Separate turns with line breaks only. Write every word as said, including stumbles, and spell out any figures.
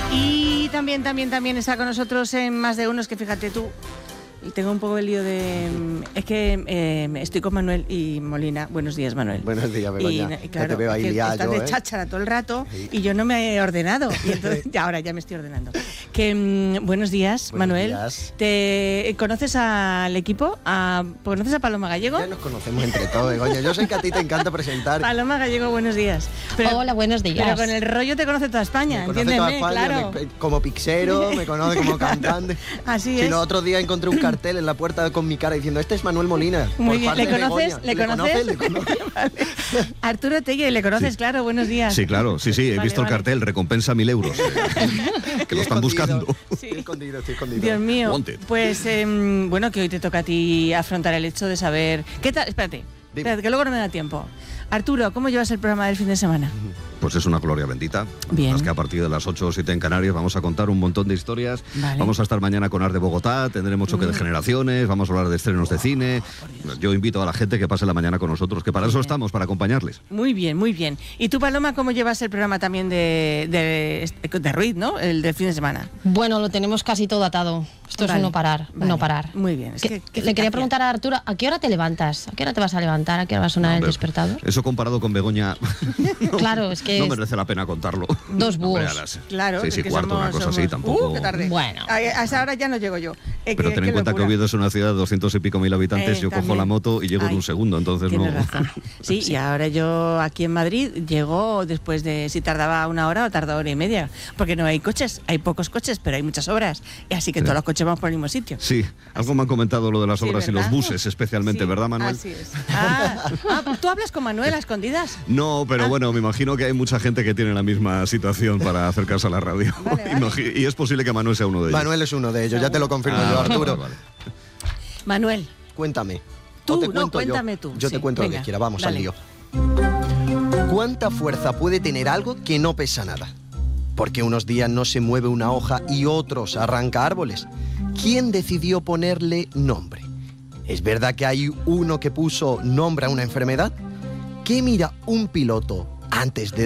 Y también, también, también está con nosotros en Más de Uno, es que fíjate tú, tengo un poco el lío de... Es que eh, estoy con Manuel y Molina. Buenos días, Manuel.
Buenos días, Begoña.
Y, y claro,
ya te veo ahí liado,
estás de
¿eh?
cháchara todo el rato, sí. Y yo no me he ordenado. Y entonces, ya, ahora ya me estoy ordenando. Que, mm, buenos días, buenos Manuel.
Días.
¿Te conoces al equipo? ¿A, ¿Conoces a Paloma Gallego?
Ya nos conocemos entre todos, Begoña. Yo sé que a ti te encanta presentar.
Paloma Gallego, buenos días. Pero,
Hola, buenos días.
Pero con el rollo te conoce toda España,
me conoce
entiéndeme,
toda España,
claro.
Me, como pixero, me conoce como cantante.
Así
si
es.
los otros días encontré un cartel en la puerta con mi cara diciendo, este es Manuel Molina.
Muy bien. ¿Le conoces?
¿Le,
¿Le conoces?
¿Le conoces?
Vale. Arturo Telle, ¿le conoces?
Sí.
Claro, buenos días.
Sí, claro, sí, sí, he
vale,
visto
vale.
el cartel, recompensa mil euros. Eh, que lo están buscando.
Sí.
Estoy escondido, estoy escondido.
Dios mío.
Wanted.
Pues eh, bueno, que hoy te toca a ti afrontar el hecho de saber... ¿Qué tal? Espérate, espérate, que luego no me da tiempo. Arturo, ¿cómo llevas el programa del fin de semana?
Pues es una gloria bendita.
Bien.
Es que a partir de las ocho o siete en Canarias vamos a contar un montón de historias.
Vale.
Vamos a estar mañana con Art de Bogotá, tendremos choque
Mm.
de generaciones, vamos a hablar de estrenos de cine. Yo invito a la gente que pase la mañana con nosotros, que para eso
Bien.
estamos, para acompañarles.
Muy bien, muy bien. ¿Y tú, Paloma, cómo llevas el programa también de, de, de Ruiz, ¿no? El del fin de semana.
Bueno, lo tenemos casi todo atado. Esto
Vale,
es no parar,
vale.
no parar.
Muy bien. Es
Que-
que- qué
le quería
eficacia.
preguntar a Arturo, ¿a qué hora te levantas? ¿A qué hora te vas a levantar? ¿A qué hora va a sonar
No,
el
hombre,
despertador?
Eso comparado con Begoña, no,
Claro, es que
no
es-
merece la pena contarlo.
Dos búhos.
Hombre, a las
Claro.
seis y
es que
cuarto,
somos,
una cosa
somos...
así, tampoco.
Uh, qué tarde.
Bueno.
A, a esa hora ya no llego yo. Eh,
Pero
qué-
ten
qué
en cuenta
locura.
que Oviedo es una ciudad de doscientos y pico mil habitantes,
Eh,
yo cojo
también.
la moto y llego en
Ay,
un segundo, entonces
Tienes
no...
razón. Sí, y ahora yo aquí en Madrid llego después de, si tardaba una hora o tarda hora y media, porque no hay coches, hay pocos coches, pero hay muchas obras, y así que
Sí.
todos los coches vamos por el mismo sitio.
Sí, algo me han comentado lo de las
Sí,
obras y
¿verdad?
los buses especialmente,
Sí,
¿verdad, Manuel?
Así es. Ah, ah, ¿tú hablas con Manuel a escondidas?
No, pero
Ah.
bueno, me imagino que hay mucha gente que tiene la misma situación para acercarse a la radio.
Vale, vale.
Imagi- Y es posible que Manuel sea uno de ellos.
Manuel es uno de ellos, ya te lo confirmo
Ah,
yo,
vale,
Arturo.
vale, vale.
Cuéntame.
Cuéntame.
Tú,
¿O te
no,
cuento yo?
cuéntame tú.
Yo
Sí,
te cuento
venga,
lo que quiera, vamos
dale.
al lío. ¿Cuánta fuerza puede tener algo que no pesa nada? Porque unos días no se mueve una hoja y otros arranca árboles. ¿Quién decidió ponerle nombre? ¿Es verdad que hay uno que puso nombre a una enfermedad? ¿Qué mira un piloto antes de